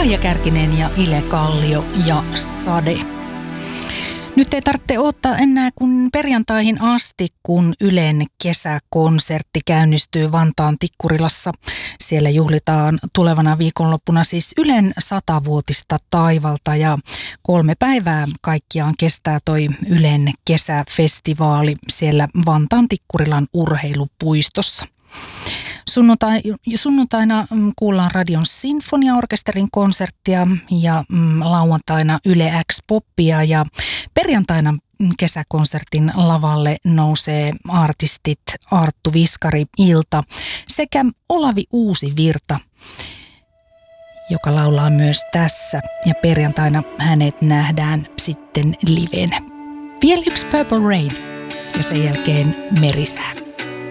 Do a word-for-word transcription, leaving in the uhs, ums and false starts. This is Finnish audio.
Maija Kärkinen ja Ile Kallio ja Sade. Nyt ei tarvitse odottaa enää kuin perjantaihin asti, kun Ylen kesäkonsertti käynnistyy Vantaan Tikkurilassa. Siellä juhlitaan tulevana viikonloppuna siis Ylen satavuotista taivalta ja kolme päivää kaikkiaan kestää toi Ylen kesäfestivaali siellä Vantaan Tikkurilan urheilupuistossa. Sunnuntai, sunnuntaina kuullaan Radion Sinfoniaorkesterin konserttia ja mm, lauantaina Yle X Poppia ja perjantaina kesäkonsertin lavalle nousee artistit Arttu Viskari Ilta sekä Olavi Uusivirta, joka laulaa myös tässä, ja perjantaina hänet nähdään sitten livenä. Vielä yksi Purple Rain ja sen jälkeen Merisää.